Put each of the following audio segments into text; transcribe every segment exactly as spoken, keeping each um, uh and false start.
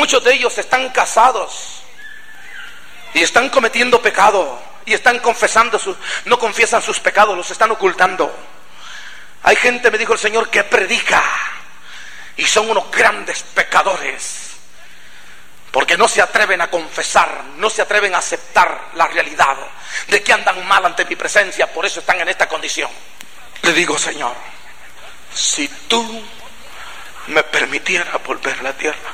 Muchos de ellos están casados y están cometiendo pecado y están confesando sus, no confiesan sus pecados, los están ocultando. Hay gente, me dijo el Señor, que predica y son unos grandes pecadores porque no se atreven a confesar, no se atreven a aceptar la realidad de que andan mal ante mi presencia, por eso están en esta condición. Le digo, Señor, si tú me permitieras volver a la tierra,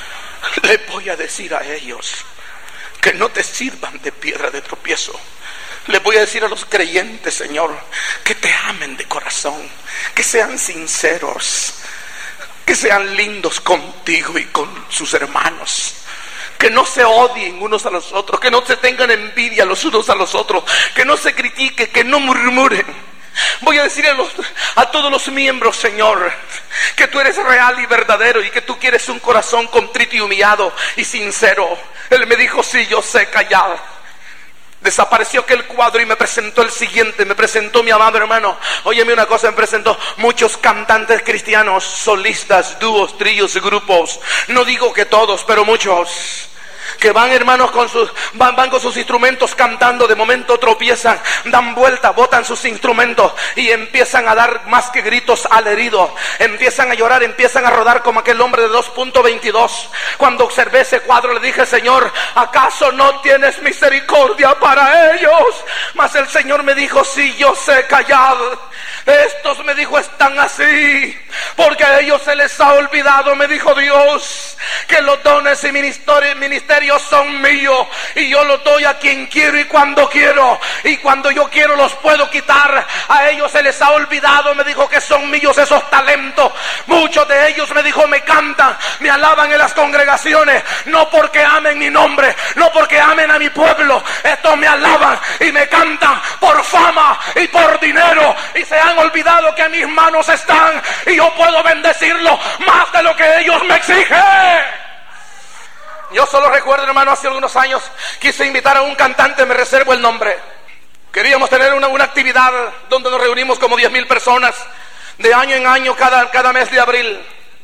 le voy a decir a ellos que no te sirvan de piedra de tropiezo. Le voy a decir a los creyentes, Señor, que te amen de corazón, que sean sinceros, que sean lindos contigo y con sus hermanos, que no se odien unos a los otros, que no se tengan envidia los unos a los otros, que no se critiquen, que no murmuren. Voy a decir a, los, a todos los miembros, Señor, que tú eres real y verdadero y que tú quieres un corazón contrito y humillado y sincero. Él me dijo, sí, yo sé callar. Desapareció aquel cuadro y me presentó el siguiente. Me presentó mi amado hermano. Óyeme una cosa, me presentó muchos cantantes cristianos, solistas, dúos, tríos, grupos. No digo que todos, pero muchos, que van, hermanos, con sus, van, van con sus instrumentos cantando. De momento tropiezan, dan vuelta, botan sus instrumentos y empiezan a dar más que gritos al herido. Empiezan a llorar, empiezan a rodar como aquel hombre de dos punto veintidós. Cuando observé ese cuadro le dije, Señor, ¿acaso no tienes misericordia para ellos? Mas el Señor me dijo, sí, yo sé callar. Estos, me dijo, están así porque a ellos se les ha olvidado, me dijo Dios, que los dones y ministerios son míos y yo los doy a quien quiero y cuando quiero, y cuando yo quiero los puedo quitar. A ellos se les ha olvidado, me dijo, que son míos esos talentos. Muchos de ellos, me dijo, me cantan, me alaban en las congregaciones, no porque amen mi nombre, no porque amen a mi pueblo. Estos me alaban y me cantan por fama y por dinero, y se han olvidado que en mis manos están y yo puedo bendecirlo más de lo que ellos me exigen. Yo solo recuerdo, hermano, hace algunos años quise invitar a un cantante, me reservo el nombre. Queríamos tener una, una actividad donde nos reunimos como diez mil personas de año en año, cada, cada mes de abril.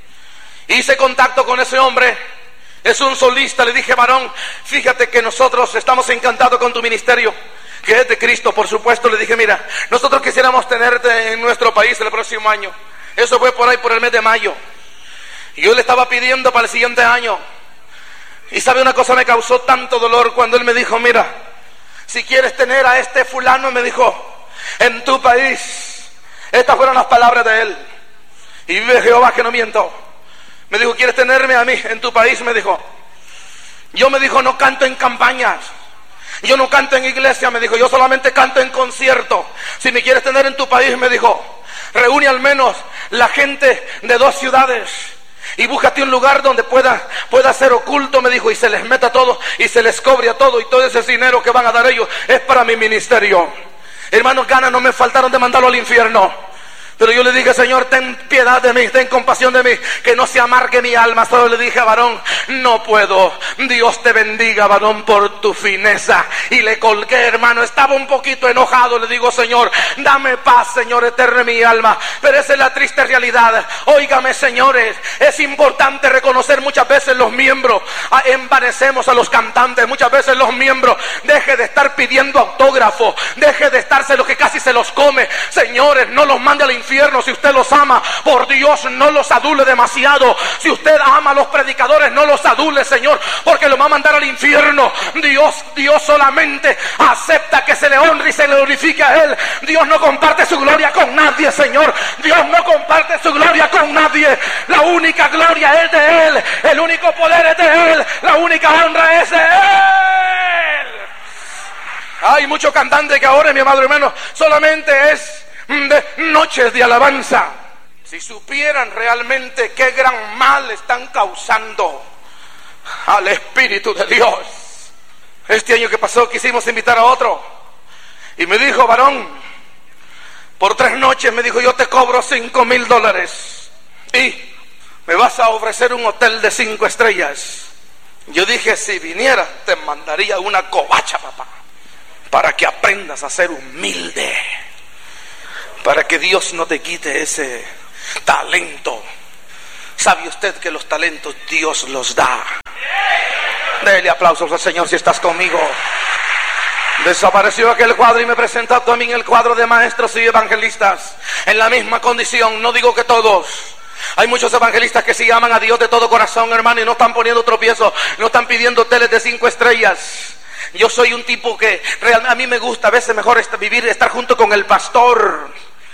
Hice contacto con ese hombre, es un solista. Le dije, varón, fíjate que nosotros estamos encantados con tu ministerio, que es de Cristo, por supuesto. Le dije, mira, nosotros quisiéramos tenerte en nuestro país el próximo año. Eso fue por ahí, por el mes de mayo. Y yo le estaba pidiendo para el siguiente año. Y sabe una cosa, me causó tanto dolor cuando él me dijo, mira, si quieres tener a este fulano, me dijo, en tu país. Estas fueron las palabras de él. Y vive Jehová que no miento. Me dijo, ¿quieres tenerme a mí en tu país? Me dijo. Yo, me dijo, no canto en campañas. Yo no canto en iglesia, me dijo, yo solamente canto en concierto. Si me quieres tener en tu país, me dijo, reúne al menos la gente de dos ciudades y búscate un lugar donde pueda, pueda ser oculto, me dijo, y se les meta todo y se les cobre a todo, y todo ese dinero que van a dar ellos es para mi ministerio. Hermanos, ganas no me faltaron de mandarlo al infierno. Pero yo le dije, Señor, ten piedad de mí, ten compasión de mí, que no se amargue mi alma. Solo le dije, varón, no puedo. Dios te bendiga, varón, por tu fineza. Y le colgué, hermano, estaba un poquito enojado. Le digo, Señor, dame paz, Señor eterno, en mi alma. Pero esa es la triste realidad. Óigame, señores, es importante reconocer muchas veces los miembros, envanecemos a los cantantes. Muchas veces los miembros, deje de estar pidiendo autógrafos, deje de estarse lo que casi se los come. Señores, no los mande al infierno. Si usted los ama, por Dios, no los adule demasiado. Si usted ama a los predicadores, no los adule, Señor, porque los va a mandar al infierno. Dios, Dios solamente acepta que se le honre y se le glorifique a Él. Dios no comparte su gloria con nadie, Señor. Dios no comparte su gloria con nadie. La única gloria es de Él, el único poder es de Él, la única honra es de Él. Hay muchos cantantes que ahora, mi amado hermano, solamente es de noches de alabanza. Si supieran realmente qué gran mal están causando al Espíritu de Dios. Este año que pasó quisimos invitar a otro y me dijo, varón, por tres noches, me dijo, yo te cobro cinco mil dólares y me vas a ofrecer un hotel de cinco estrellas. Yo dije, si vinieras te mandaría una covacha, papá, para que aprendas a ser humilde, para que Dios no te quite ese talento. ¿Sabe usted que los talentos Dios los da? Dele aplausos al Señor si estás conmigo. Desapareció aquel cuadro y me presentó también el cuadro de maestros y evangelistas en la misma condición. No digo que todos. Hay muchos evangelistas que sí aman a Dios de todo corazón, hermano, y no están poniendo tropiezos, no están pidiendo hoteles de cinco estrellas. Yo soy un tipo que realmente a mí me gusta a veces mejor estar, vivir, estar junto con el pastor.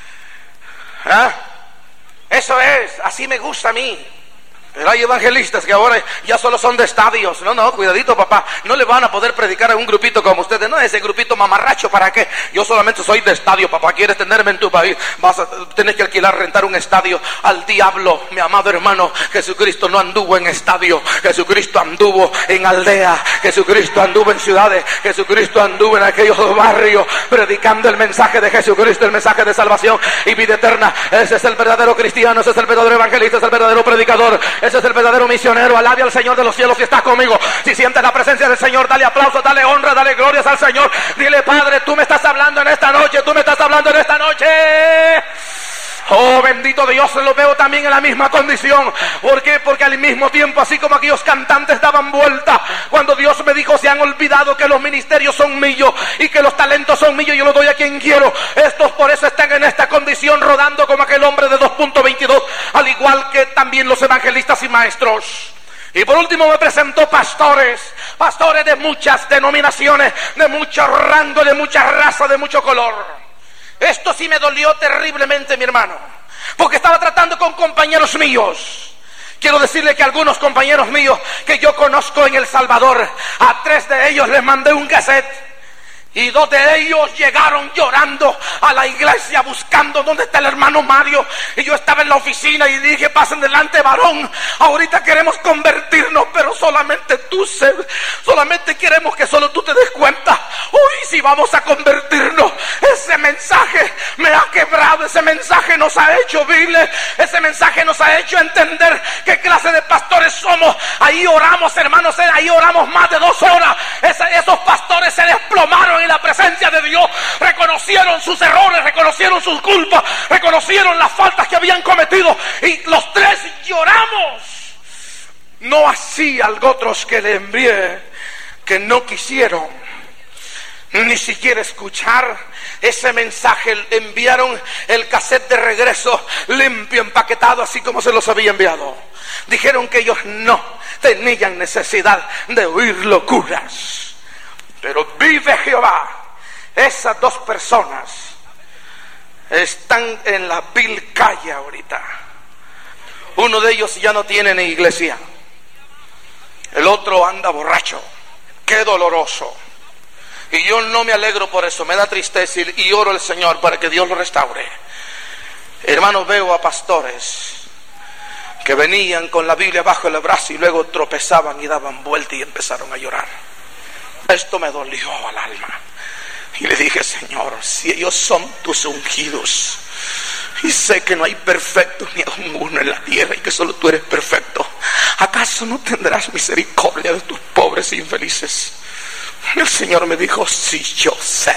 ¿Ah? Eso es, así me gusta a mí. Pero hay evangelistas que ahora ya solo son de estadios. No, no, cuidadito, papá. No le van a poder predicar a un grupito como ustedes. No, ese grupito mamarracho, ¿para qué? Yo solamente soy de estadio, papá. ¿Quieres tenerme en tu país? Vas a tener que alquilar, rentar un estadio. Al diablo, mi amado hermano. Jesucristo no anduvo en estadio. Jesucristo anduvo en aldea. Jesucristo anduvo en ciudades. Jesucristo anduvo en aquellos barrios, predicando el mensaje de Jesucristo, el mensaje de salvación y vida eterna. Ese es el verdadero cristiano, ese es el verdadero evangelista, ese es el verdadero predicador. Ese es el verdadero misionero. Alabe al Señor de los cielos si estás conmigo. Si sientes la presencia del Señor, dale aplausos, dale honra, dale glorias al Señor. Dile: Padre, tú me estás hablando en esta noche, tú me estás hablando en esta noche. Oh, bendito Dios, lo veo también en la misma condición. ¿Por qué? Porque al mismo tiempo, así como aquellos cantantes daban vuelta, cuando Dios me dijo: se han olvidado que los ministerios son míos y que los talentos son míos, yo los doy a quien quiero. Estos por eso están en esta condición, rodando como aquel hombre de dos punto veintidós, al igual que también los evangelistas y maestros. Y por último me presentó pastores, pastores de muchas denominaciones, de mucho rango, de mucha raza, de mucho color. Esto sí me dolió terriblemente, mi hermano, porque estaba tratando con compañeros míos. Quiero decirle que algunos compañeros míos que yo conozco en El Salvador, a tres de ellos les mandé un cassette. Y dos de ellos llegaron llorando a la iglesia buscando dónde está el hermano Mario. Y yo estaba en la oficina y dije: pasen delante, varón, ahorita queremos convertirnos, pero solamente tú se, solamente queremos que solo tú te des cuenta. Uy, si vamos a convertirnos. Ese mensaje me ha quebrado, ese mensaje nos ha hecho viles, ese mensaje nos ha hecho entender qué clase de pastores somos. Ahí oramos, hermanos, ahí oramos más de dos horas. Esa, esos pastores se desplomaron en la presencia de Dios, reconocieron sus errores, reconocieron sus culpas, reconocieron las faltas que habían cometido, y los tres lloramos. No así a otros que le envié, que no quisieron ni siquiera escuchar ese mensaje. Enviaron el cassette de regreso limpio, empaquetado, así como se los había enviado. Dijeron que ellos no tenían necesidad de oír locuras. Pero vive Jehová, esas dos personas están en la vil calle ahorita. Uno de ellos ya no tiene ni iglesia, el otro anda borracho. Qué doloroso. Y yo no me alegro por eso, me da tristeza, y oro al Señor para que Dios lo restaure. Hermanos, veo a pastores que venían con la Biblia bajo el brazo y luego tropezaban y daban vuelta y empezaron a llorar. Esto me dolió al alma. Y le dije: Señor, si ellos son tus ungidos, y sé que no hay perfecto ni aún uno en la tierra, y que solo tú eres perfecto, ¿acaso no tendrás misericordia de tus pobres e infelices? El Señor me dijo: sí, yo sé.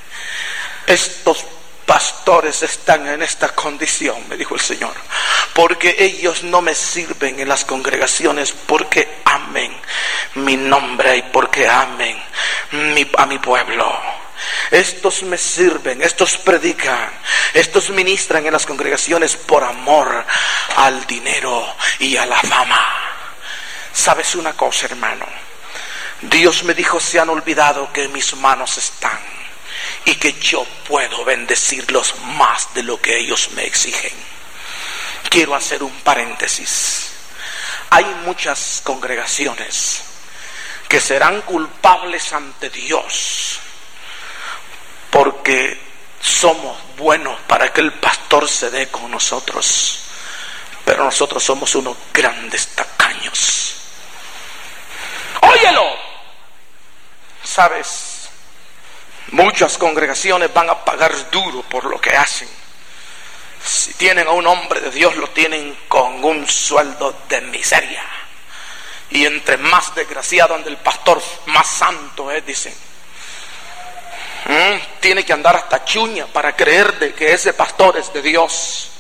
Estos pastores están en esta condición, me dijo el Señor, porque ellos no me sirven en las congregaciones porque amen mi nombre y porque amen mi, a mi pueblo. Estos me sirven, estos predican, estos ministran en las congregaciones por amor al dinero y a la fama. ¿Sabes una cosa, hermano? Dios me dijo: se han olvidado que en mis manos están y que yo puedo bendecirlos más de lo que ellos me exigen. Quiero hacer un paréntesis. Hay muchas congregaciones que serán culpables ante Dios porque somos buenos para que el pastor se dé con nosotros, pero nosotros somos unos grandes tacaños. Óyelo. ¿Sabes? Muchas congregaciones van a pagar duro por lo que hacen. Si tienen a un hombre de Dios, lo tienen con un sueldo de miseria. Y entre más desgraciado ande el pastor, más santo es, dicen. ¿Mm? Tiene que andar hasta chuña para creer de que ese pastor es de Dios.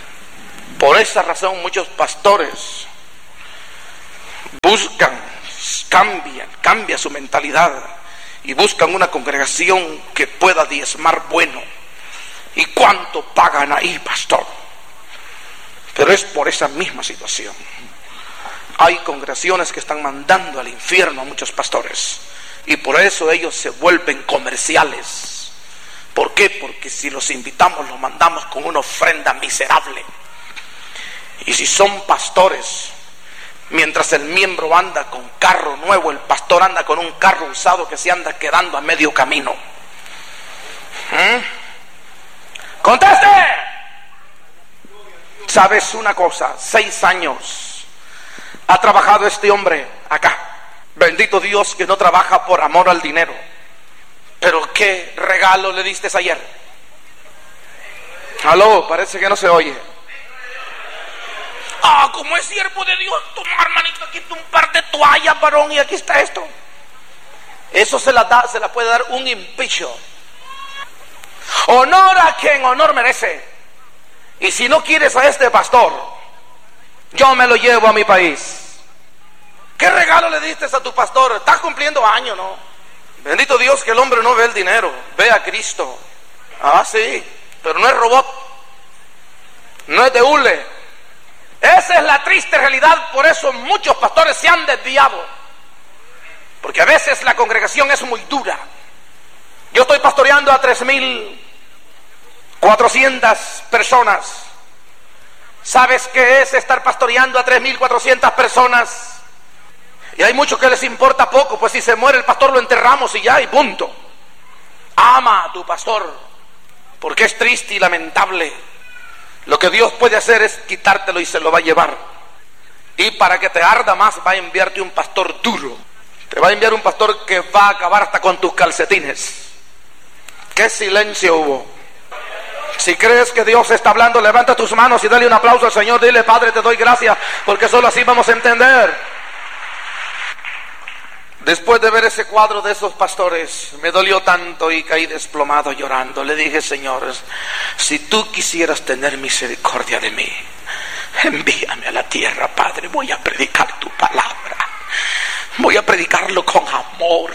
Por esa razón muchos pastores buscan cambian, cambia su mentalidad y buscan una congregación que pueda diezmar bueno. ¿Y cuánto pagan ahí, pastor? Pero es por esa misma situación. Hay congregaciones que están mandando al infierno a muchos pastores, y por eso ellos se vuelven comerciales. ¿Por qué? Porque si los invitamos, los mandamos con una ofrenda miserable. Y si son pastores, mientras el miembro anda con carro nuevo, el pastor anda con un carro usado que se anda quedando a medio camino. ¿Mm? ¡Conteste! ¿Sabes una cosa? Seis años ha trabajado este hombre acá. Bendito Dios que no trabaja por amor al dinero. Pero ¿qué regalo le diste ayer? Aló, parece que no se oye. Ah, como es siervo de Dios, toma, hermanito, aquí un par de toallas, varón, y aquí está esto. Eso se la da, se la puede dar un impicho. Honor a quien honor merece. Y si no quieres a este pastor, yo me lo llevo a mi país. ¿Qué regalo le diste a tu pastor? Estás cumpliendo años, ¿no? Bendito Dios que el hombre no ve el dinero, ve a Cristo. Ah, sí, pero no es robot, no es de hule. Esa es la triste realidad. Por eso muchos pastores se han desviado, porque a veces la congregación es muy dura. Yo estoy pastoreando a tres mil cuatrocientas personas. ¿Sabes qué es estar pastoreando a tres mil cuatrocientas personas? Y hay muchos que les importa poco, pues si se muere el pastor lo enterramos y ya, y punto. Ama a tu pastor, porque es triste y lamentable. Lo que Dios puede hacer es quitártelo y se lo va a llevar. Y para que te arda más, va a enviarte un pastor duro. Te va a enviar un pastor que va a acabar hasta con tus calcetines. ¿Qué silencio hubo? Si crees que Dios está hablando, levanta tus manos y dale un aplauso al Señor. Dile: Padre, te doy gracias, porque solo así vamos a entender. Después de ver ese cuadro de esos pastores, me dolió tanto y caí desplomado llorando. Le dije: Señor, si tú quisieras tener misericordia de mí, envíame a la tierra, Padre. Voy a predicar tu palabra, voy a predicarlo con amor,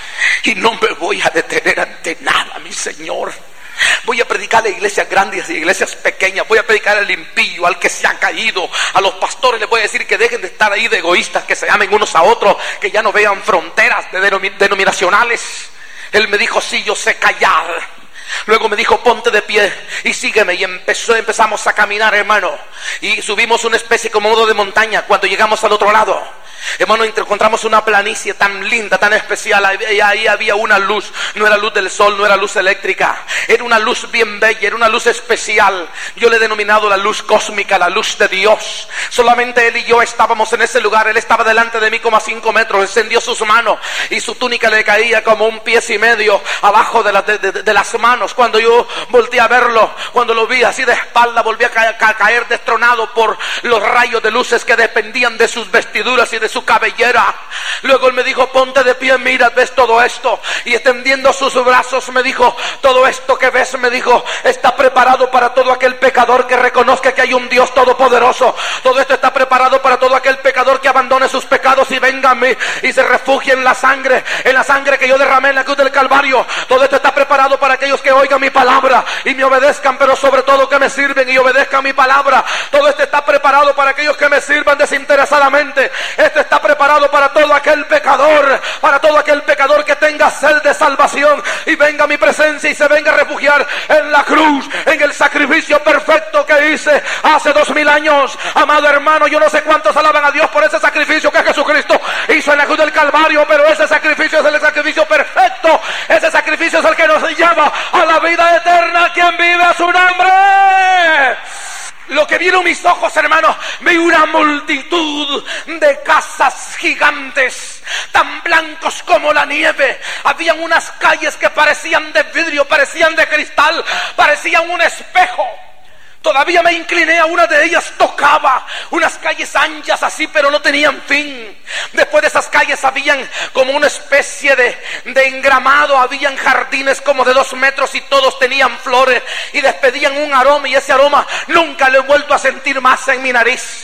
y no me voy a detener ante nada, mi Señor. Voy a predicar a iglesias grandes y iglesias pequeñas. Voy a predicar al impío, al que se ha caído. A los pastores les voy a decir que dejen de estar ahí de egoístas, que se amen unos a otros, que ya no vean fronteras de denomi- denominacionales. Él me dijo: sí, yo sé callar. Luego me dijo: ponte de pie y sígueme. Y empezó, empezamos a caminar, hermano. Y subimos una especie como modo de montaña. Cuando llegamos al otro lado, hermano, encontramos una planicie tan linda, tan especial. Ahí, ahí había una luz. No era luz del sol, no era luz eléctrica. Era una luz bien bella, era una luz especial. Yo le he denominado la luz cósmica, la luz de Dios. Solamente él y yo estábamos en ese lugar. Él estaba delante de mí como a cinco metros. Extendió sus manos y su túnica le caía como un pie y medio abajo de, la, de, de, de las manos. Cuando yo volteé a verlo, cuando lo vi así de espalda, volví a caer, a caer destronado por los rayos de luces que dependían de sus vestiduras y de su cabellera. Luego él me dijo: ponte de pie, mira, ves todo esto. Y extendiendo sus brazos me dijo: todo esto que ves, me dijo, está preparado para todo aquel pecador que reconozca que hay un Dios todopoderoso. Todo esto está preparado para todo aquel pecador que abandone sus pecados y venga a mí y se refugie en la sangre, en la sangre que yo derramé en la cruz del Calvario. Todo esto está preparado para aquellos que oigan mi palabra y me obedezcan, pero sobre todo que me sirven y obedezcan mi palabra. Todo esto está preparado para aquellos que me sirvan desinteresadamente. Esto está preparado para todo aquel pecador, para todo aquel pecador que tenga sed de salvación y venga a mi presencia y se venga a refugiar en la cruz, en el sacrificio perfecto que hice hace dos mil años. Amado hermano, yo no sé cuántos alaban a Dios por ese sacrificio que Jesucristo hizo en la cruz del Calvario, pero ese sacrificio es el sacrificio perfecto. Ese sacrificio es el que nos lleva a la vida eterna. Quien vive a su nombre. Lo que vieron mis ojos, hermanos, vi una multitud de casas gigantes, tan blancos como la nieve. Habían unas calles que parecían de vidrio, parecían de cristal, parecían un espejo. Todavía me incliné a una de ellas, tocaba unas calles anchas así, pero no tenían fin. Después de esas calles habían como una especie de, de engramado, habían jardines como de dos metros y todos tenían flores y despedían un aroma, y ese aroma nunca lo he vuelto a sentir más en mi nariz.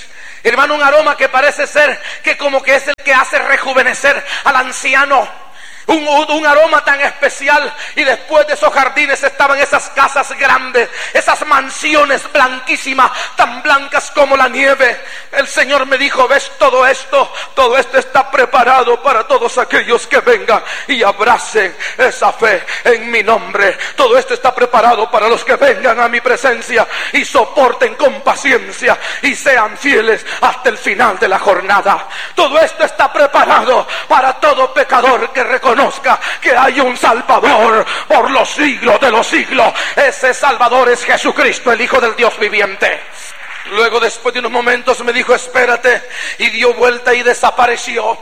Hermano, un aroma que parece ser que como que es el que hace rejuvenecer al anciano. Un, un, un aroma tan especial. Y después de esos jardines estaban esas casas grandes, esas mansiones blanquísimas, tan blancas como la nieve. El Señor me dijo: ves todo esto, todo esto está preparado para todos aquellos que vengan y abracen esa fe en mi nombre. Todo esto está preparado para los que vengan a mi presencia y soporten con paciencia y sean fieles hasta el final de la jornada. Todo esto está preparado para todo pecador que reconozca que hay un Salvador por los siglos de los siglos. Ese Salvador es Jesucristo, el Hijo del Dios viviente. Luego, después de unos momentos, me dijo: espérate, y dio vuelta y desapareció.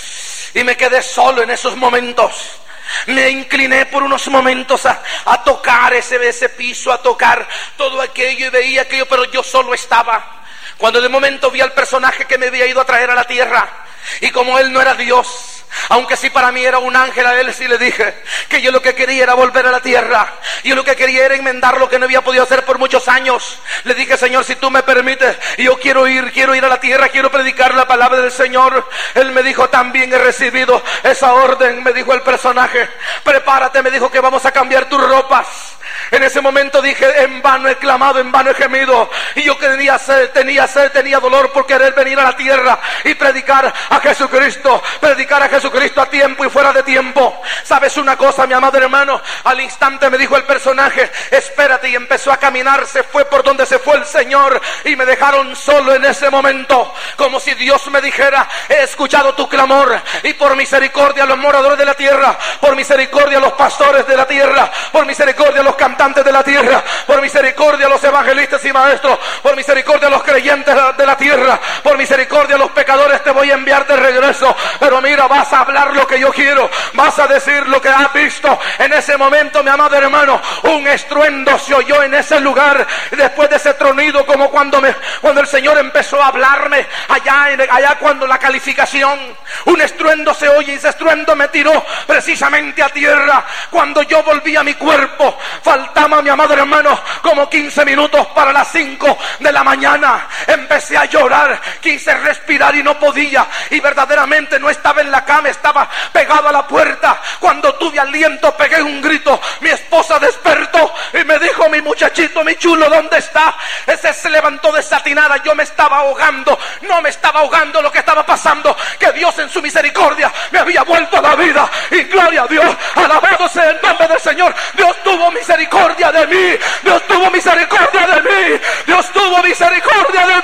Y me quedé solo en esos momentos. Me incliné por unos momentos a, a tocar ese, ese piso, a tocar todo aquello, y veía aquello, pero yo solo estaba. Cuando de momento vi al personaje que me había ido a traer a la tierra, y como él no era Dios, aunque sí para mí era un ángel, a él sí le dije que yo lo que quería era volver a la tierra. Yo lo que quería era enmendar lo que no había podido hacer por muchos años. Le dije: Señor, si tú me permites, yo quiero ir, quiero ir a la tierra, quiero predicar la palabra del Señor. Él me dijo: también he recibido esa orden. Me dijo el personaje: prepárate, me dijo, que vamos a cambiar tus ropas. En ese momento dije: en vano he clamado, en vano he gemido. Y yo tenía sed, tenía sed, tenía dolor por querer venir a la tierra y predicar a Jesucristo, predicar a Jesucristo a tiempo y fuera de tiempo. ¿Sabes una cosa, mi amado hermano? Al instante me dijo el personaje: espérate, y empezó a caminar. Se fue por donde se fue el Señor y me dejaron solo en ese momento, como si Dios me dijera: he escuchado tu clamor, y por misericordia a los moradores de la tierra, por misericordia a los pastores de la tierra, por misericordia a los cantantes de la tierra, por misericordia a los evangelistas y maestros, por misericordia a los creyentes de la tierra, por misericordia a los pecadores, te voy a enviar de regreso. Pero mira, vas a hablar lo que yo quiero, vas a decir lo que has visto. En ese momento, mi amado hermano, un estruendo se oyó en ese lugar. Y después de ese tronido, como cuando me, cuando el Señor empezó a hablarme allá, en, allá cuando la calificación, un estruendo se oye, y ese estruendo me tiró precisamente a tierra. Cuando yo volví a mi cuerpo, faltaba, mi amado hermano, como quince minutos para las cinco de la mañana. Empecé a llorar, quise respirar y no podía, y verdaderamente no estaba en la cama, estaba pegado a la puerta. Cuando tuve aliento, pegué un grito. Mi esposa despertó y me dijo: mi muchachito, mi chulo, ¿dónde está? Ese se levantó desatinada. Yo me estaba ahogando, no me estaba ahogando. Lo que estaba pasando, que Dios en su misericordia me había vuelto a la vida, y gloria a Dios, alabado sea el nombre del Señor. Dios tuvo misericordia de mí, Dios tuvo misericordia de mí, Dios tuvo misericordia de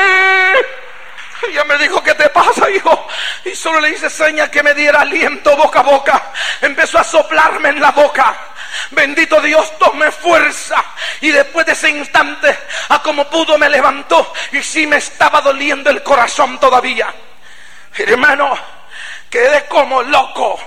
mí. Ella me dijo: ¿qué te pasa, hijo? Y solo le hice señas que me diera aliento boca a boca. Empezó a soplarme en la boca. Bendito Dios, tomé fuerza, y después de ese instante, a como pudo me levantó, y sí me estaba doliendo el corazón todavía. Hermano, quedé como loco.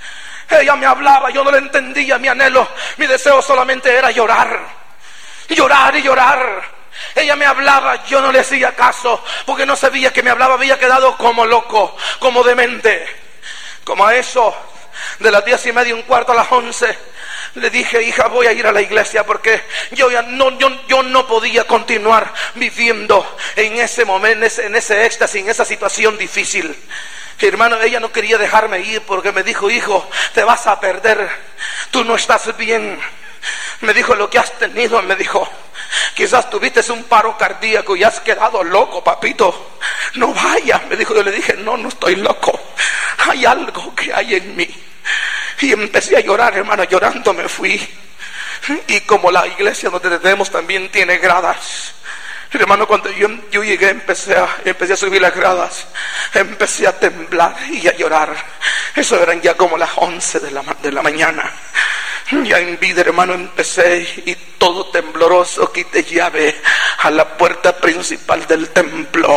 Ella me hablaba, yo no le entendía. Mi anhelo, mi deseo solamente era llorar, llorar y llorar. Ella me hablaba, yo no le hacía caso, porque no sabía que me hablaba. Había quedado como loco, como demente. Como a eso de las diez y media, un cuarto a las once, le dije: hija, voy a ir a la iglesia, porque yo ya no, yo, yo no podía continuar viviendo en ese momento, en ese, en ese éxtasis, en esa situación difícil. Hermano, ella no quería dejarme ir, porque me dijo: hijo, te vas a perder, tú no estás bien. Me dijo: lo que has tenido, me dijo, quizás tuviste un paro cardíaco y has quedado loco, papito. No vayas, me dijo. Yo le dije: no, no estoy loco, hay algo que hay en mí. Y empecé a llorar, hermano. Llorando me fui. Y como la iglesia donde tenemos también tiene gradas, hermano, cuando yo, yo llegué, empecé a, empecé a subir las gradas, empecé a temblar y a llorar. Eso eran ya como las once de la, de la mañana. Ya en vida, hermano, empecé, y todo tembloroso quité llave a la puerta principal del templo,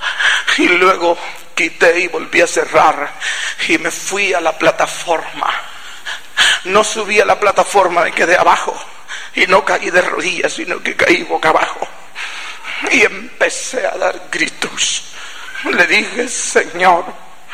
y luego quité y volví a cerrar, y me fui a la plataforma. No subí a la plataforma, me quedé abajo, y no caí de rodillas, sino que caí boca abajo, y empecé a dar gritos. Le dije: Señor,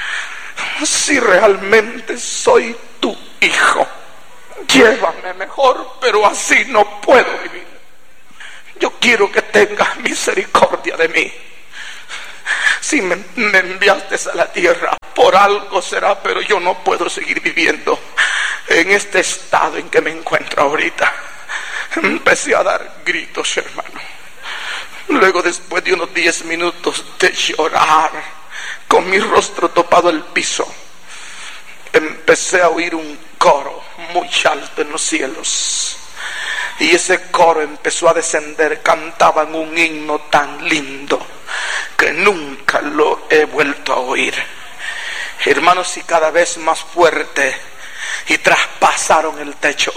si realmente soy tu hijo, llévame mejor, pero así no puedo vivir. Yo quiero que tengas misericordia de mí. si me, me enviaste a la tierra, por algo será, pero yo no puedo seguir viviendo en este estado en que me encuentro ahorita. Empecé a dar gritos, hermano. Luego, después de unos diez minutos de llorar, con mi rostro topado al piso, empecé a oír un coro muy alto en los cielos. Y ese coro empezó a descender. Cantaban un himno tan lindo que nunca lo he vuelto a oír, hermanos, y cada vez más fuerte, y traspasaron el techo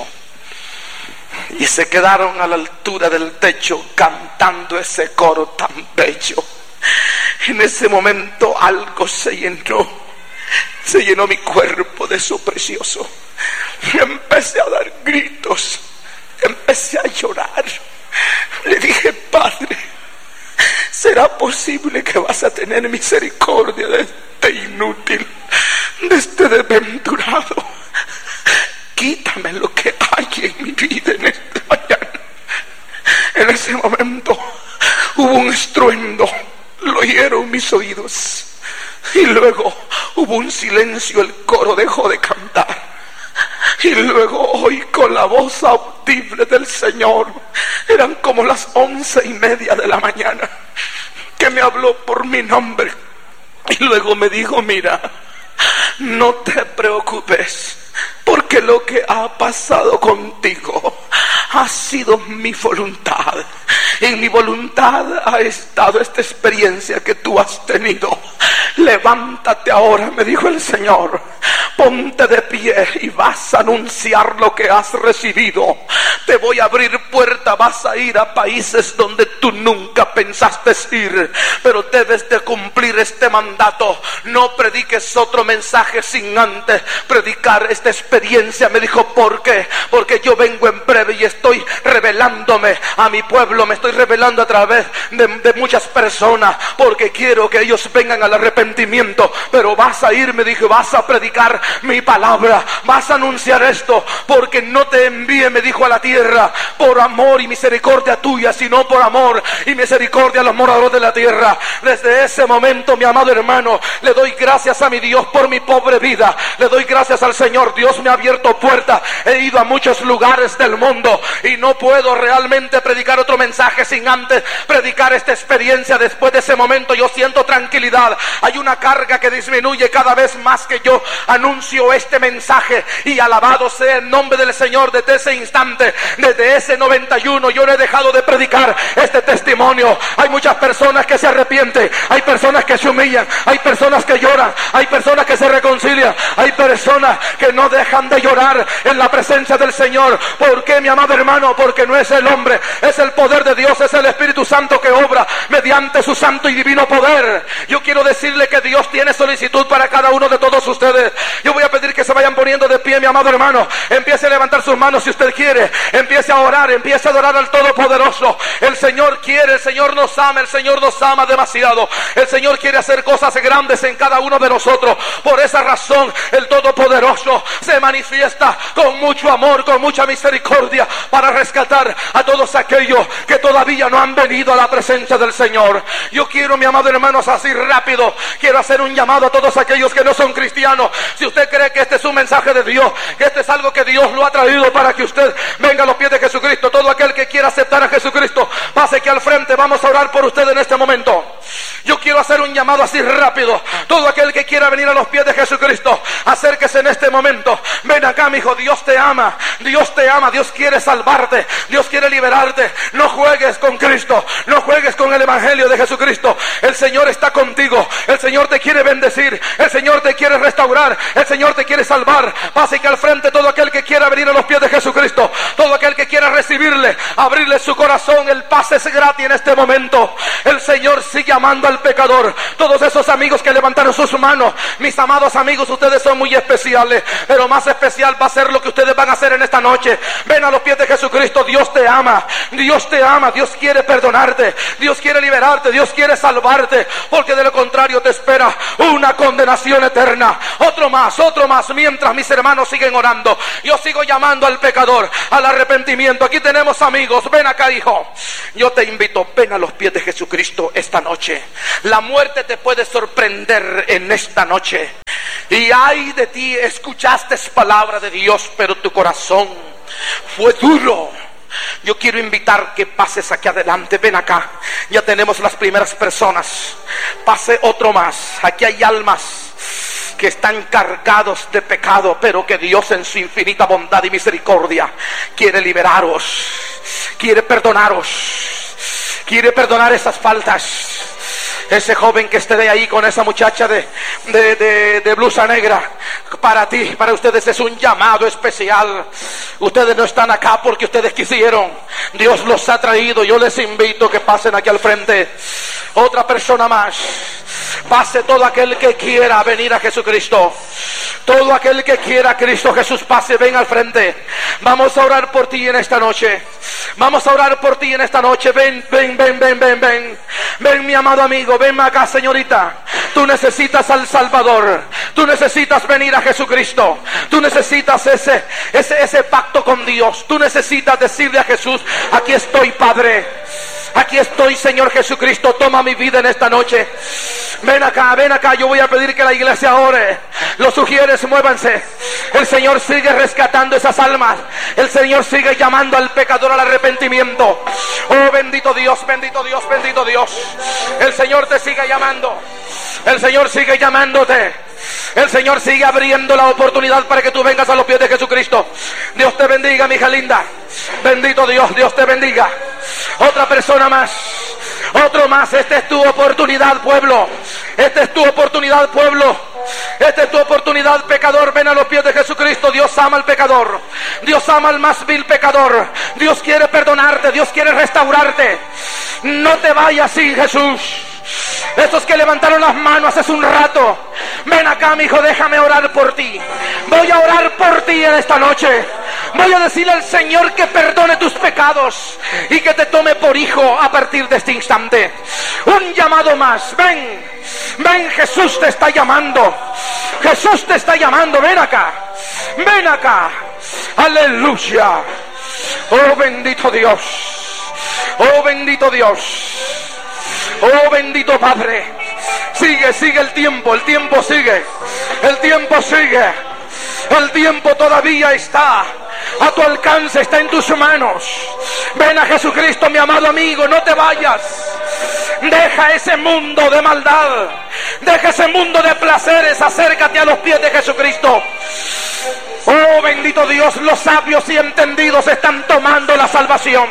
y se quedaron a la altura del techo cantando ese coro tan bello. En ese momento algo se llenó, se llenó mi cuerpo de eso precioso. Empecé a dar gritos, empecé a llorar. Le dije: Padre, ¿será posible que vas a tener misericordia de este inútil, de este desventurado? Quítame lo que hay en mi vida en esta mañana. En ese momento hubo un estruendo, lo oyeron mis oídos, y luego hubo un silencio. El coro dejó de cantar, y luego oí con la voz audible del Señor, eran como las once y media de la mañana, que me habló por mi nombre, y luego me dijo: mira, no te preocupes, porque lo que ha pasado contigo ha sido mi voluntad. En mi voluntad ha estado esta experiencia que tú has tenido. Levántate ahora, me dijo el Señor, ponte de pie y vas a anunciar lo que has recibido. Te voy a abrir puerta, vas a ir a países donde tú nunca pensaste ir, pero debes de cumplir este mandato. No prediques otro mensaje sin antes predicar esta experiencia. Me dijo: ¿por qué? Porque yo vengo en breve y estoy revelándome a mi pueblo, me estoy revelando a través de, de muchas personas, porque quiero que ellos vengan al arrepentimiento. Pero vas a ir, me dijo, vas a predicar mi palabra, vas a anunciar esto, porque no te envíe, me dijo, a la tierra por amor y misericordia tuya, sino por amor y misericordia a los moradores de la tierra. Desde ese momento, mi amado hermano, le doy gracias a mi Dios por mi pobre vida, le doy gracias al Señor. Dios me ha abierto puertas, he ido a muchos lugares del mundo y no puedo realmente predicar otro mensaje sin antes predicar esta experiencia. Después de ese momento yo siento tranquilidad, hay una carga que disminuye cada vez más que yo anuncio este mensaje, y alabado sea el nombre del Señor. Desde ese instante, desde ese noventa y uno, yo no he dejado de predicar este testimonio. Hay muchas personas que se arrepienten, hay personas que se humillan, hay personas que lloran, hay personas que se reconcilian, hay personas que no dejan de llorar en la presencia del Señor. ¿Por qué, mi amado hermano? Porque no es el hombre, es el poder de Dios, es el Espíritu Santo que obra mediante su santo y divino poder. Yo quiero decirle que Dios tiene solicitud para cada uno de todos ustedes. Yo voy a pedir que se vayan poniendo de pie, mi amado hermano. Empiece a levantar sus manos si usted quiere, empiece a orar, empiece a adorar al Todopoderoso. El Señor quiere, el Señor nos ama, el Señor nos ama demasiado. El Señor quiere hacer cosas grandes en cada uno de nosotros. Por esa razón el Todopoderoso se manifiesta con mucho amor, con mucha misericordia, para rescatar a todos aquellos que todavía no han venido a la presencia del Señor. Yo quiero, mi amado hermanos, así rápido, quiero hacer un llamado a todos aquellos que no son cristianos. Si usted cree que este es un mensaje de Dios, que este es algo que Dios lo ha traído para que usted venga a los pies de Jesucristo, todo aquel que quiera aceptar a Jesucristo, pase aquí al frente, vamos a orar por usted en este momento. Yo quiero hacer un llamado así rápido. Todo aquel que quiera venir a los pies de Jesucristo, acérquese en este momento. Ven acá, mi hijo, Dios te ama, Dios te ama, Dios quiere salvarte, Dios quiere liberarte. No juegues con Cristo, no juegues con el Evangelio de Jesucristo. El Señor está contigo, el Señor te quiere bendecir, el Señor te quiere restaurar, el Señor te quiere salvar. Pase que al frente todo aquel que quiera venir a los pies de Jesucristo, todo aquel que quiera recibirle, abrirle su corazón, el pase es gratis en este momento. El Señor sigue amando al pecador. Todos esos amigos que levantaron sus manos, mis amados amigos, ustedes son muy especiales, pero más especial va a ser lo que ustedes van a hacer en esta noche. Ven a los pies de Jesucristo. Dios te ama, Dios te ama, Dios quiere perdonarte, Dios quiere liberarte, Dios quiere salvarte, porque de lo contrario te espera una condenación eterna. Otro más, otro más, mientras mis hermanos siguen orando, yo sigo llamando al pecador al arrepentimiento. Aquí tenemos amigos, ven acá, hijo, yo te invito, ven a los pies de Jesucristo esta noche. La muerte te puede sorprender en esta noche. Y ay de ti, escuchaste palabra de Dios, pero tu corazón fue duro. Yo quiero invitar que pases aquí adelante. Ven acá. Ya tenemos las primeras personas. Pase otro más. Aquí hay almas que están cargados de pecado, pero que Dios en su infinita bondad y misericordia quiere liberaros, quiere perdonaros, quiere perdonar esas faltas. Ese joven que esté de ahí con esa muchacha de, de, de, de blusa negra, para ti, para ustedes es un llamado especial. Ustedes no están acá porque ustedes quisieron, Dios los ha traído. Yo les invito que pasen aquí al frente. Otra persona más. Pase todo aquel que quiera venir a Jesucristo. Todo aquel que quiera a Cristo Jesús, pase, ven al frente. Vamos a orar por ti en esta noche. Vamos a orar por ti en esta noche. Ven, ven, ven, ven, ven, ven. Ven, mi amado amigo, ven acá, señorita. Tú necesitas al Salvador. Tú necesitas venir a Jesucristo. Tú necesitas ese, ese, ese pacto con Dios. Tú necesitas decirle a Jesús: aquí estoy, Padre. Aquí estoy, Señor Jesucristo, toma mi vida en esta noche. Ven acá, ven acá, yo voy a pedir que la iglesia ore. Los sugieres, muévanse. El Señor sigue rescatando esas almas. El Señor sigue llamando al pecador al arrepentimiento. Oh, bendito Dios, bendito Dios, bendito Dios. El Señor te sigue llamando. El Señor sigue llamándote. El Señor sigue abriendo la oportunidad para que tú vengas a los pies de Jesucristo. Dios te bendiga, mi hija linda. Bendito Dios, Dios te bendiga. Otra persona más. Otro más. Esta es tu oportunidad, pueblo. Esta es tu oportunidad, pueblo. Esta es tu oportunidad, pecador. Ven a los pies de Jesucristo. Dios ama al pecador. Dios ama al más vil pecador. Dios quiere perdonarte. Dios quiere restaurarte. No te vayas sin Jesús. Estos que levantaron las manos hace un rato, ven acá, mi hijo, déjame orar por ti. Voy a orar por ti en esta noche. Voy a decirle al Señor que perdone tus pecados y que te tome por hijo a partir de este instante. Un llamado más. Ven, ven, Jesús te está llamando. Jesús te está llamando. Ven acá, ven acá. Aleluya. Oh, bendito Dios. Oh, bendito Dios. Oh, bendito Padre. Sigue, sigue el tiempo, el tiempo sigue. El tiempo sigue. El tiempo todavía está a tu alcance, está en tus manos. Ven a Jesucristo, mi amado amigo, no te vayas. Deja ese mundo de maldad. Deja ese mundo de placeres. Acércate a los pies de Jesucristo. Oh, bendito Dios, los sabios y entendidos están tomando la salvación.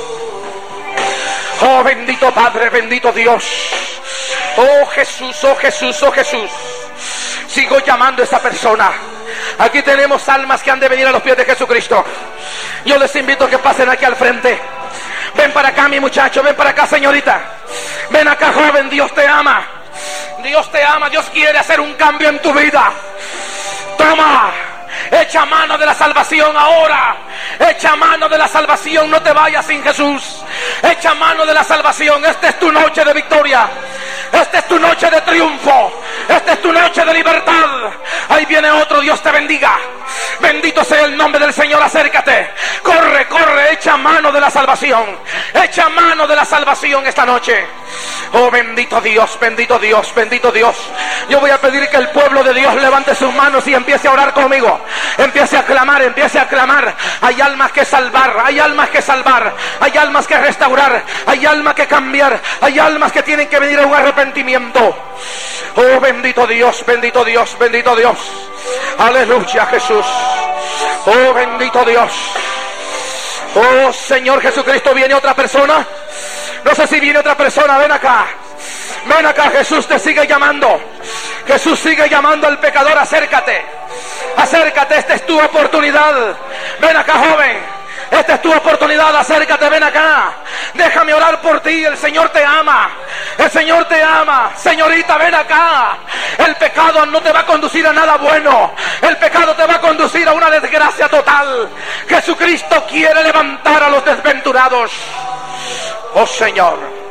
Oh, bendito Padre, bendito Dios. Oh, Jesús, oh, Jesús, oh, Jesús. Sigo llamando a esa persona. Aquí tenemos almas que han de venir a los pies de Jesucristo. Yo les invito a que pasen aquí al frente. Ven para acá, mi muchacho, ven para acá, señorita. Ven acá, joven, Dios te ama. Dios te ama, Dios quiere hacer un cambio en tu vida. Toma. Echa mano de la salvación ahora. Echa mano de la salvación. No te vayas sin Jesús. Echa mano de la salvación. Esta es tu noche de victoria. Esta es tu noche de triunfo. Esta es tu noche de libertad. Ahí viene otro. Dios te bendiga. Bendito sea el nombre del Señor. Acércate. Corre, corre. Echa mano de la salvación. Echa mano de la salvación esta noche. Oh, bendito Dios, bendito Dios, bendito Dios. Yo voy a pedir que el pueblo de Dios levante sus manos y empiece a orar conmigo. Empiece a clamar, empiece a clamar. Hay almas que salvar, hay almas que salvar, hay almas que restaurar, hay almas que cambiar, hay almas que tienen que venir a un arrepentimiento. Oh, bendito Dios, bendito Dios, bendito Dios. Aleluya, Jesús. Oh, bendito Dios. Oh, Señor Jesucristo, ¿viene otra persona? No sé si viene otra persona. Ven acá. Ven acá, Jesús te sigue llamando. Jesús sigue llamando al pecador. Acércate. Acércate, esta es tu oportunidad. Ven acá, joven. Esta es tu oportunidad, acércate, ven acá. Déjame orar por ti, el Señor te ama. El Señor te ama. Señorita, ven acá. El pecado no te va a conducir a nada bueno. El pecado te va a conducir a una desgracia total. Jesucristo quiere levantar a los desventurados. Oh, Señor.